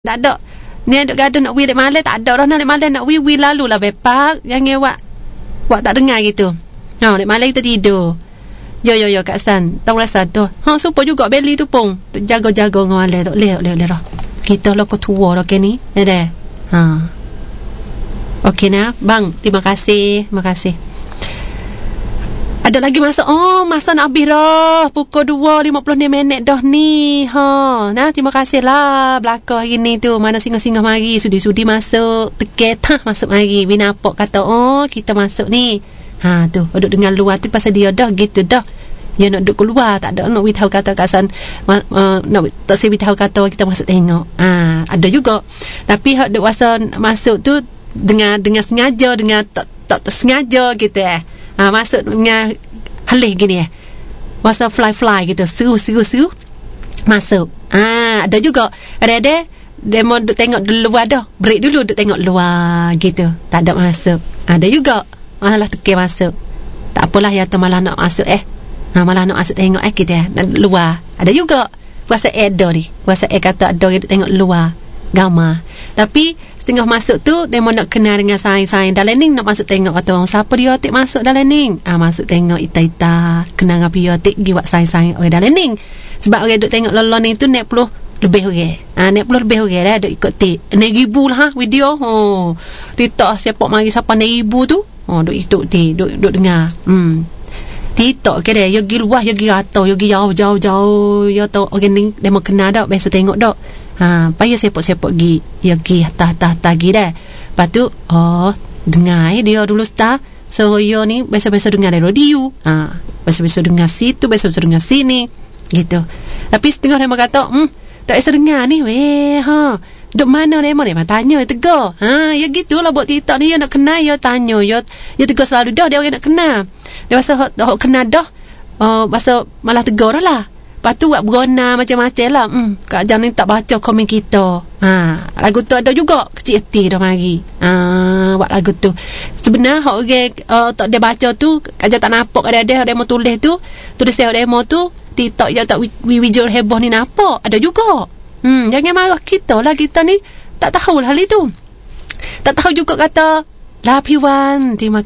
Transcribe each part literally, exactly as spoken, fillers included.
Tak ada. Ni duk gaduh nak wheel malam tak ada dah nak malam nak wheel wheel lalu lah bepak. Jangan wak wak tak dengar gitu. Ha, lek malam kita tidur. Yo yo yo Kak San, tahu rasa tu. Ha supo juga beli tu pun. Jaga-jaga dengan malam tak leh leh leh dah. Kita lah ko tua dah ke ni. Ada. Ha. Okey nah, bang, terima kasih. Terima kasih. Ada lagi masa. Oh, masa nak habis dah. Pukul dua lima puluh enam minit dah ni. Ha, nah, terima kasih lah belakang hari ni tu. Mana singgah-singgah mari. Sudi-sudi masuk. Teketah masuk mari. Bina apa kata, oh, kita masuk ni. Ha, tu. Duduk dengan luar tu pasal dia dah gitu dah. Ya nak duduk keluar. Tak ada nak beritahu kata Kak San. Uh, uh, nak tak saya beritahu kata kita masuk tengok. Ha, ada juga. Tapi hak duk masa masuk tu dengan dengan sengaja, dengan tak tak, tak sengaja gitu eh. Ha, masuk dengan halih gini eh. Masa fly-fly gitu. Seru-seru-seru. Masuk. Ha, ada juga. Ada-ada. Dia mau duduk tengok dulu luar dah. Break dulu duduk tengok luar gitu. Tak ada masuk. Ada juga. Malah tekir masuk. Tak apalah ya tu malah nak masuk eh. Ha, malah nak masuk tengok eh kita eh. Luar. Ada juga. Puasa ada ni. Puasa eh kata ada duduk tengok luar. Gamar. Tapi setengah masuk tu dia mau nak kenal dengan saing-saing dalam ni nak masuk tengok kata orang siapa dia tik masuk dalam ni. Ah, masuk tengok ita-ita kenal dengan biotik gi buat saing-saing orang dalam ni. Sebab orang duk tengok lolon ni tu naik puluh lebih orang. Ah, naik puluh lebih orang dah duk ikut tik. Naik ribu lah ha, video. Oh. TikTok siapa mari siapa naik ribu tu. Oh, duk ikut tik, duk duk dengar. Hmm. TikTok ke dia, yo gi luah, yo gi atau, yo gi jauh-jauh-jauh, yo tahu orang ni dia mau kenal dak, biasa tengok dak. Ha, payah sepok-sepok gi, ya gi tah-tah-tah gi dah. Lepas tu, oh, dengar eh, dia dulu start. So, yo ni biasa-biasa dengar dari radio. Ha, biasa-biasa dengar situ, biasa-biasa dengar sini. Gitu. Tapi setengah dia kata, hmm, tak biasa dengar ni, weh, ha. Duk mana dia mau, dia mau tanya, dia tegur. Ha, ya gitulah buat TikTok ni, ya nak kenal, ya tanya, ya, ya tegur selalu dah, dia orang nak kenal. Dia rasa, hok kenal dah, uh, rasa malah tegur lah. Lepas tu buat berona macam-macam lah. Hmm, Kak Jan ni tak baca komen kita. Ha, lagu tu ada juga. Kecil hati dah mari. Ha, buat lagu tu. Sebenarnya hak orang uh, tak dia baca tu, Kak Jan tak nampak ada dia demo tulis tu. Tulis saya demo tu, TikTok je tak visual heboh ni nampak. Ada juga. Hmm, jangan marah kita lah, kita ni tak tahu hal itu. Tak tahu juga kata Lapiwan, terima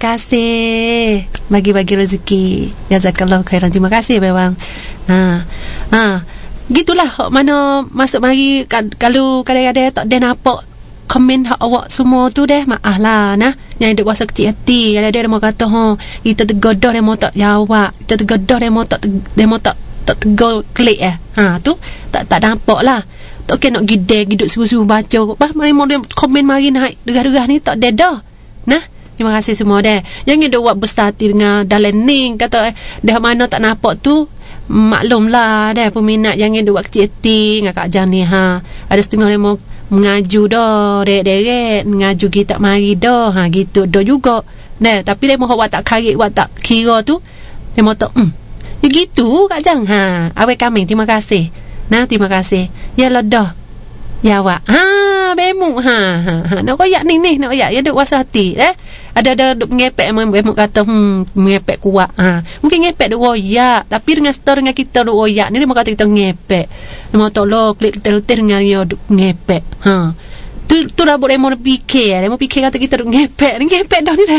kasih bagi-bagi rezeki. Jazakallahu khairan. Terima kasih bang. Ha. Ha. Gitulah mana masuk mari kalau kadang-kadang tak ada nampak komen hak awak semua tu deh, maaf lah nah. Yang duk rasa kecil hati kalau dia mau kata ha kita tergodah dia mau tak jawab. Kita tergodah dia mau tak dia mau tak tak tegur klik eh. Ha tu tak tak nampak lah. Tak kena nak gidek giduk suruh-suruh baca. Bah mari mau dia komen mari naik derah-derah ni tak ada dah. Nah, terima kasih semua deh. Jangan duk buat besar hati dengan dalam ni kata eh, dah mana tak nampak tu. Maklumlah dah peminat jangan duk buat kecil hati dengan Kak Jan ni ha. Ada setengah dia mau mengaju dah, dek-dek mengaju kita mari dah. Ha gitu dah juga. Dah, tapi dia mau buat tak karik, buat tak kira tu. Dia mau tak hmm. Ya gitu Kak Jan. Ha, awak kami terima kasih. Nah, terima kasih. Ya lah dah. Ya awak. Ha, bemuk ha. Ha, ha. Nak royak ni ni, nak royak. Ya duk rasa hati eh. Ada-ada duk ngepek memang bemuk kata hmm ngepek kuat. Ha. Mungkin ngepek duk royak, tapi dengan story dengan kita duk royak ni dia mau kata kita ngepek. Dia mau tolong klik terus dengan dia duk ngepek. Ha. Tu tu dah boleh mau fikir, dia mau fikir kata kita duk ngepek. Ni ngepek dah ni dah.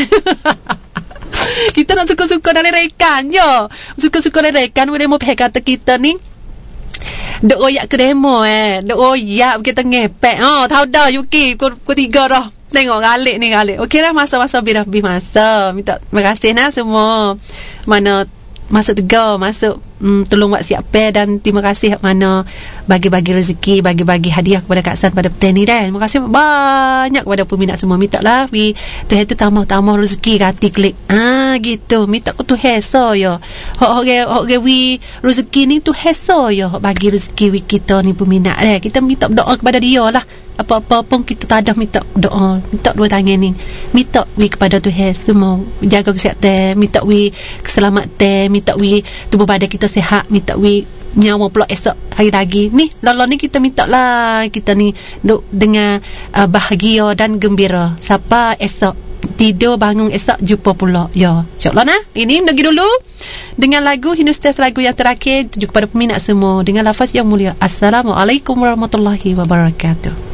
Kita nak suka-suka dalam rekan je. Suka-suka dalam rekan boleh mau fikir kata kita ni duk royak ke demo eh. Duk royak kita ngepek. Oh, tahu dah Yuki. Pukul tiga dah. Tengok galik ni galik. Okey dah masa-masa bila habis masa. Minta terima kasih nah semua. Mana masuk tegar, masuk mm, tolong buat siap pair dan terima kasih mana bagi-bagi rezeki, bagi-bagi hadiah kepada Kak San pada petang ni dah. Terima kasih banyak kepada peminat semua. Minta lah wi tu itu tambah-tambah rezeki kati klik. Ah gitu. Minta ku tu hesa ya. Hok hok hok wi rezeki ni tu hesa ya. Bagi rezeki wi kita ni peminat dah. Kita minta doa kepada dia lah. Apa-apa pun kita tak ada minta doa, minta dua tangan ni, minta wi kepada Tuhan semua jaga kesihatan, minta wi keselamatan, minta wi tubuh badan kita sihat, minta wi nyawa pula esok hari lagi ni lalu ni kita minta lah kita ni duk dengan uh, bahagia dan gembira siapa esok tidur bangun esok jumpa pula ya insyaAllah nah. Ini pergi dulu dengan lagu Hindustan, lagu yang terakhir tuju kepada peminat semua dengan lafaz yang mulia. Assalamualaikum warahmatullahi wabarakatuh.